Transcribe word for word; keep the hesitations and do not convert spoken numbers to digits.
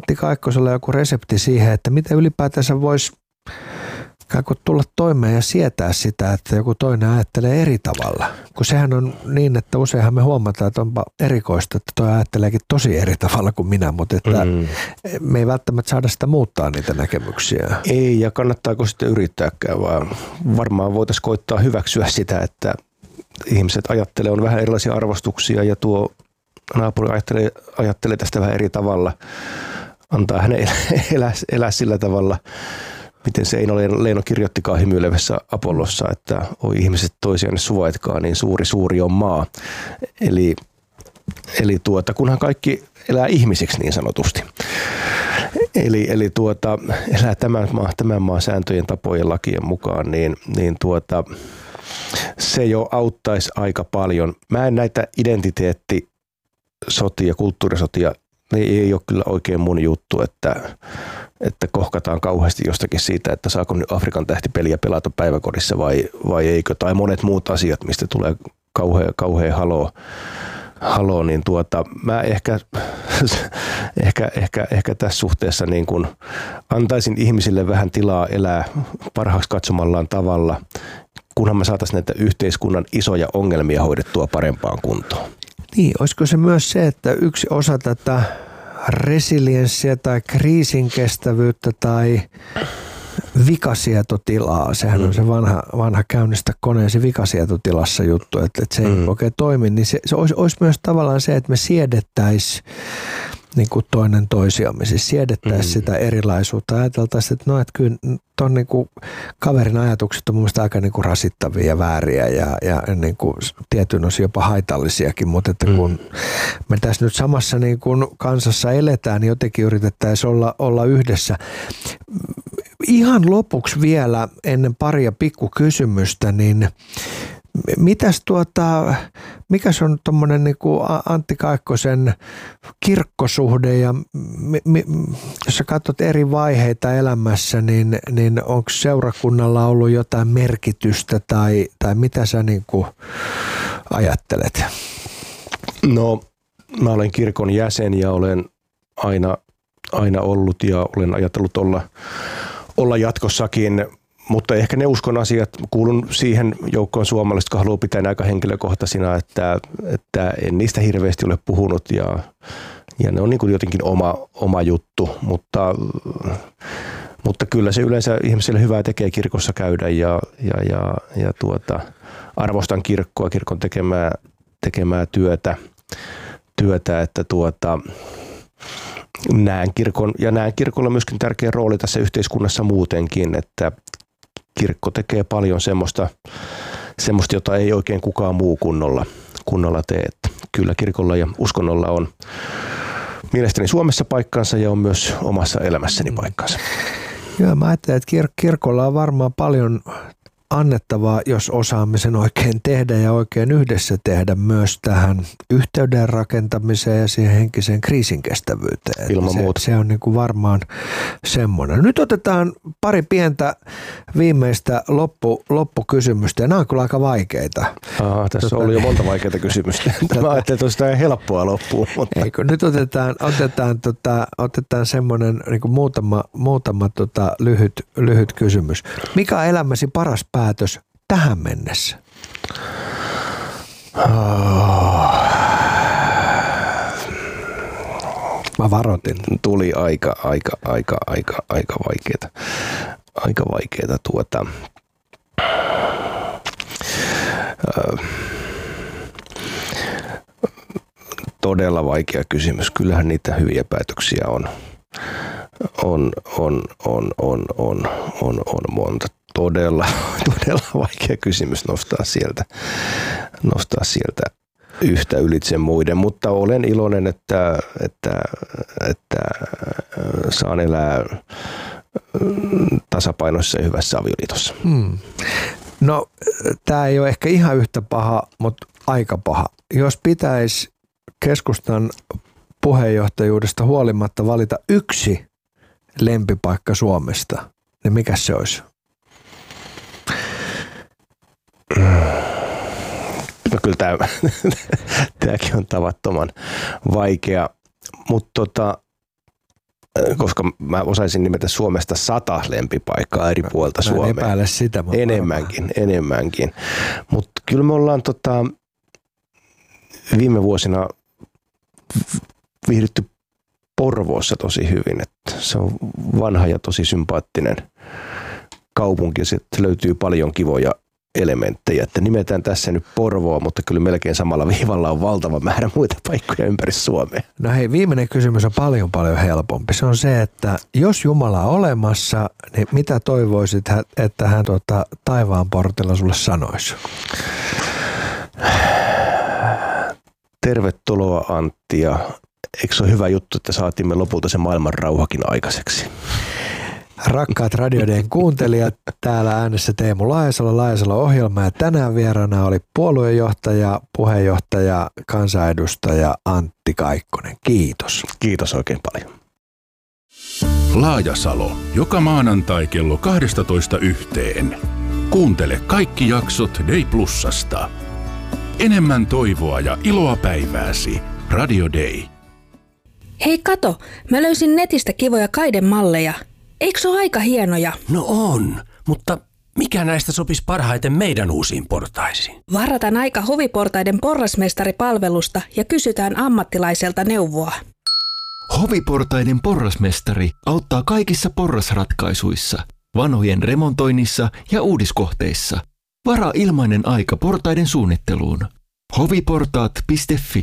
Antti Kaikkosella joku resepti siihen, että miten ylipäätänsä voisi tulla toimeen ja sietää sitä, että joku toinen ajattelee eri tavalla. Kun sehän on niin, että useinhan me huomataan, että onpa erikoista, että toi ajatteleekin tosi eri tavalla kuin minä, mutta että mm. me ei välttämättä saada sitä muuttaa niitä näkemyksiä. Ei, ja kannattaako sitten yrittääkään, vaan varmaan voitaisiin koittaa hyväksyä sitä, että ihmiset ajattelee, on vähän erilaisia arvostuksia ja tuo naapuri ajattelee, ajattelee tästä vähän eri tavalla. Antaa hänen elää, elää sillä tavalla, miten se Eino Leino kirjoittikaan hymyilevässä Apollossa, että oi ihmiset toisiaan suvaitkaa, niin suuri suuri on maa. Eli, eli tuota, kunhan kaikki elää ihmisiksi niin sanotusti. Eli, eli tuota, elää tämän maan, tämän maan sääntöjen, tapojen, lakien mukaan, niin, niin tuota, se jo auttaisi aika paljon. Mä en näitä identiteettisotia, kulttuurisotia, ne ei ole kyllä oikein mun juttu, että, että kohkataan kauheasti jostakin siitä, että saako nyt Afrikan tähtipeliä pelata päiväkodissa vai, vai eikö, tai monet muut asiat, mistä tulee kauhea, kauhea haloo. Haloo, niin tuota, mä ehkä, ehkä, ehkä, ehkä tässä suhteessa niin kun antaisin ihmisille vähän tilaa elää parhaaksi katsomallaan tavalla, kunhan me saataisiin näitä yhteiskunnan isoja ongelmia hoidettua parempaan kuntoon. Niin, olisiko se myös se, että yksi osa tätä resilienssiä tai kriisinkestävyyttä tai vikasietotilaa, sehän on se vanha, vanha käynnistä koneesi vikasietotilassa juttu, että, että se ei mm. oikein toimi, niin se, se olisi, olisi myös tavallaan se, että me siedettäisiin niin kuin toinen toisiamme, siis siedettäisiin mm. sitä erilaisuutta. Ajateltaisiin, että no, että kyllä ton niin kuin kaverin ajatukset on mun mielestä aika niin kuin rasittavia ja vääriä ja, ja niin kuin tietyn osin jopa haitallisiakin, mutta että kun mm. me tässä nyt samassa niin kuin kansassa eletään, niin jotenkin yritettäisiin olla, olla yhdessä. Ihan lopuksi vielä ennen paria pikkukysymystä, niin mitäs tuota, mikäs on tuommoinen niin kuin Antti Kaikkosen kirkkosuhde ja mi, mi, jos sä katsot eri vaiheita elämässä, niin, niin onko seurakunnalla ollut jotain merkitystä tai, tai mitä sä niin kuin ajattelet? No, mä olen kirkon jäsen ja olen aina, aina ollut ja olen ajatellut olla, olla jatkossakin. Mutta ehkä ne uskon asiat, kuulun siihen joukkoon suomalaiset, jotka haluaa pitää aika henkilökohtaisina, että, että en niistä hirveästi ole puhunut ja, ja ne on niin kuin jotenkin oma, oma juttu, mutta, mutta kyllä se yleensä ihmiselle hyvää tekee kirkossa käydä ja, ja, ja, ja tuota, arvostan kirkkoa, kirkon tekemää, tekemää työtä, työtä, että tuota, näen kirkon ja näen kirkolla myöskin tärkeä rooli tässä yhteiskunnassa muutenkin, että kirkko tekee paljon semmoista, semmoista, jota ei oikein kukaan muu kunnolla, kunnolla tee. Että kyllä kirkolla ja uskonnolla on mielestäni Suomessa paikkansa ja on myös omassa elämässäni paikkansa. Joo, mä ajattelen, että kir- kirkolla on varmaan paljon annettavaa, jos osaamme sen oikein tehdä ja oikein yhdessä tehdä myös tähän yhteyden rakentamiseen ja siihen henkiseen kriisinkestävyyteen. Ilman se, muuta. Se on niin kuin varmaan semmoinen. Nyt otetaan pari pientä viimeistä loppu, loppukysymystä ja nämä on kyllä aika vaikeita. Aha, tässä tota, on ollut jo monta vaikeita kysymystä. Mä ajattelin, että olisi helppoa loppuun. Mutta. Eikö, nyt otetaan, otetaan, tota, otetaan semmoinen niin kuin muutama, muutama tota, lyhyt, lyhyt kysymys. Mikä on elämäsi paras päätös tähän mennessä? Oh. Mä varoitin. Tuli aika, aika, aika, aika, aika vaikeeta. Aika vaikeeta tuota. Öö. Todella vaikea kysymys. Kyllähän niitä hyviä päätöksiä on. On, on, on, on, on, on, on monta. Todella, todella vaikea kysymys nostaa sieltä, nostaa sieltä yhtä ylitse muiden, mutta olen iloinen, että, että, että saan elää tasapainoisessa ja hyvässä avioliitossa. Hmm. No, tämä ei ole ehkä ihan yhtä paha, mutta aika paha. Jos pitäisi keskustan puheenjohtajuudesta huolimatta valita yksi lempipaikka Suomesta, niin mikä se olisi? No kyllä tämä, tämäkin on tavattoman vaikea, mutta tota, koska mä osaisin nimetä Suomesta sata lempipaikkaa eri puolta mä Suomea. Mä epäile sitä. Enemmänkin, enemmänkin. Mutta kyllä me ollaan tota, viime vuosina viihdytty Porvoossa tosi hyvin. Et se on vanha ja tosi sympaattinen kaupunki ja sieltä löytyy paljon kivoja elementtejä. Että nimetään tässä nyt Porvoa, mutta kyllä melkein samalla viivalla on valtava määrä muita paikkoja ympäri Suomea. No hei, viimeinen kysymys on paljon paljon helpompi. Se on se, että jos Jumala on olemassa, niin mitä toivoisit, että hän tuota, taivaan portilla sulle sanoisi? Tervetuloa Antti, ja eikö se ole hyvä juttu, että saatimme lopulta sen maailman rauhakin aikaiseksi? Rakkaat Radio Dayn kuuntelijat, täällä äänessä Teemu Laajasalo, Laajasalo-ohjelma, ja tänään vieraana oli puoluejohtaja, puheenjohtaja, kansanedustaja Antti Kaikkonen. Kiitos. Kiitos oikein paljon. Laajasalo, joka maanantai kello kaksitoista yhteen. Kuuntele kaikki jaksot Day Plusasta. Enemmän toivoa ja iloa päivääsi. Radio Day. Hei kato, mä löysin netistä kivoja kaidemalleja. Eikö se ole aika hienoja? No on, mutta mikä näistä sopisi parhaiten meidän uusiin portaisiin? Varataan aika Hoviportaiden porrasmestaripalvelusta ja kysytään ammattilaiselta neuvoa. Hoviportaiden porrasmestari auttaa kaikissa porrasratkaisuissa, vanhojen remontoinnissa ja uudiskohteissa. Varaa ilmainen aika portaiden suunnitteluun. hoviportaat piste fi